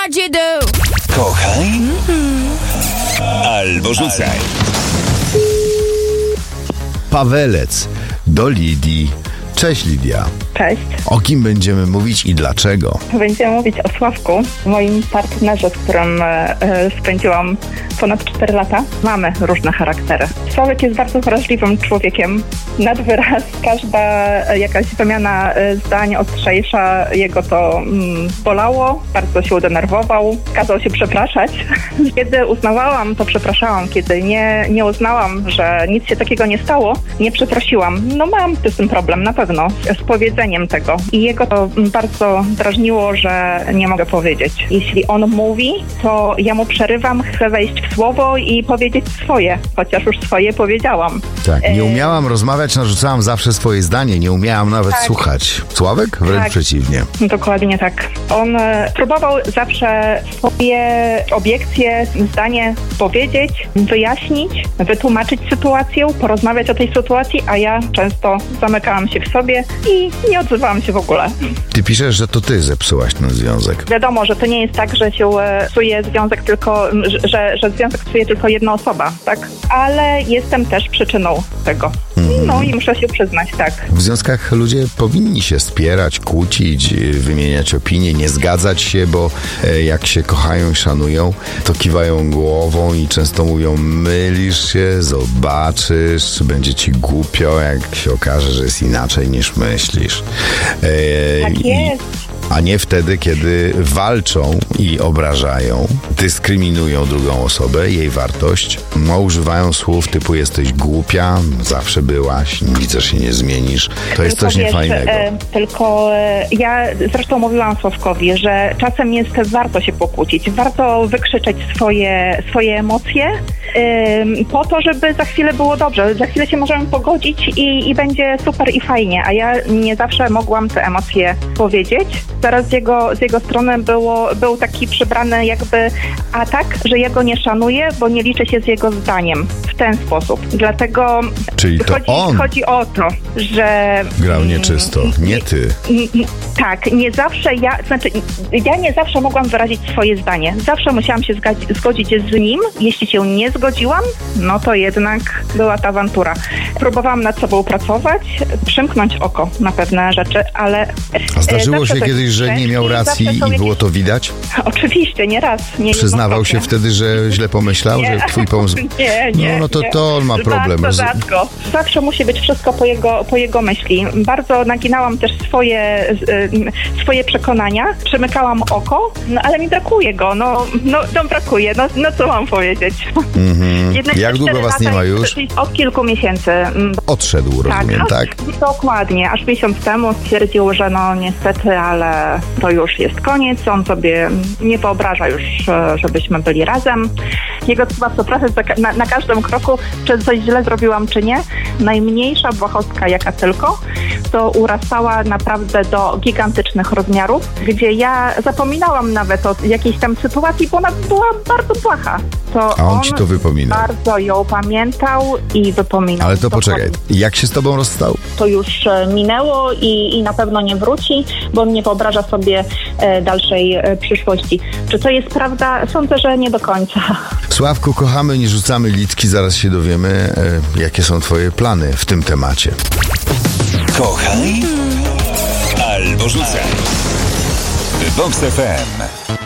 What you do? Kochaj albo rzucaj. Pawelec do Lidii. Cześć Lidia. Cześć. O kim będziemy mówić i dlaczego? Będziemy mówić o Sławku, moim partnerze, z którym spędziłam ponad 4 lata. Mamy różne charaktery. Sławek jest bardzo wrażliwym człowiekiem. Nad wyraz każda jakaś wymiana zdań ostrzejsza jego to bolało, bardzo się denerwował, kazał się przepraszać. Kiedy uznawałam, to przepraszałam. Kiedy nie uznałam, że nic się takiego nie stało, nie przeprosiłam. No mam z tym problem, na pewno, z powiedzeniem tego. I jego to bardzo drażniło, że nie mogę powiedzieć. Jeśli on mówi, to ja mu przerywam, chcę wejść w słowo i powiedzieć swoje, chociaż już swoje powiedziałam. Tak, nie umiałam rozmawiać, narzucałam zawsze swoje zdanie, nie umiałam nawet słuchać. Sławek? Wręcz przeciwnie. Dokładnie tak. On próbował zawsze swoje obiekcje, zdanie powiedzieć, wyjaśnić, wytłumaczyć sytuację, porozmawiać o tej sytuacji, a ja często zamykałam się w sobie i nie odzywałam się w ogóle. Ty piszesz, że to ty zepsułaś ten związek. Wiadomo, że to nie jest tak, że się psuje związek tylko, że związek psuje tylko jedna osoba, tak? Ale jestem też przyczyną tego. No i muszę się przyznać, tak. W związkach ludzie powinni się spierać, kłócić, wymieniać opinie, nie zgadzać się, bo jak się kochają i szanują, to kiwają głową i często mówią: mylisz się, zobaczysz, będzie ci głupio, jak się okaże, że jest inaczej niż myślisz. Tak jest. A nie wtedy, kiedy walczą i obrażają, dyskryminują drugą osobę, jej wartość, używają słów typu jesteś głupia, zawsze byłaś, widzę, że się nie zmienisz. To jest coś niefajnego. Tylko ja zresztą mówiłam Sławkowi, że czasem warto się pokłócić, warto wykrzyczeć swoje emocje po to, żeby za chwilę było dobrze. Za chwilę się możemy pogodzić i będzie super i fajnie, a ja nie zawsze mogłam te emocje powiedzieć. Zaraz z jego strony był taki przybrany jakby atak, że ja go nie szanuję, bo nie liczę się z jego zdaniem w ten sposób. Dlatego czyli to chodzi o to, że grał nieczysto, nie ty. Tak, nie zawsze ja nie zawsze mogłam wyrazić swoje zdanie. Zawsze musiałam się zgodzić z nim. Jeśli się nie zgodziłam, no to jednak była ta awantura. Próbowałam nad sobą pracować, przymknąć oko na pewne rzeczy, ale... A zdarzyło się kiedyś, że nie miał racji i było to widać? Oczywiście, nie raz. Przyznawał się wtedy, że źle pomyślał, że twój pomysł... Nie. No to on ma problem. Bardzo rzadko. Zawsze musi być wszystko po jego myśli. Bardzo naginałam też swoje przekonania, przymykałam oko, no ale mi brakuje go, no brakuje, no co mam powiedzieć. Jak długo was nie ma już? Od kilku miesięcy. Odszedł, rozumiem, tak? Dokładnie, aż miesiąc temu stwierdził, że no niestety, ale to już jest koniec, on sobie nie wyobraża już, żebyśmy byli razem. Jego trzeba przepraszać na każdym kroku, czy coś źle zrobiłam, czy nie. Najmniejsza błahostka jaka tylko, to urastała naprawdę do gigantycznych rozmiarów, gdzie ja zapominałam nawet o jakiejś tam sytuacji, bo ona była bardzo błaha. To a on ci to wypominał. Bardzo ją pamiętał i wypominał. Ale to poczekaj, jak się z tobą rozstał? To już minęło i na pewno nie wróci, bo on nie wyobraża sobie dalszej przyszłości. Czy to jest prawda? Sądzę, że nie do końca. Sławku, kochamy, nie rzucamy litki, zaraz się dowiemy, jakie są twoje plany w tym temacie. Kochaj albo rzucaj. Box FM.